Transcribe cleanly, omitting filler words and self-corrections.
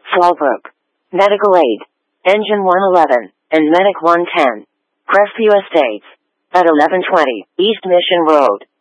Fallbrook. Medical Aid. Engine 111, and Medic 110. Crestview Estates. At 1120 East Mission Road.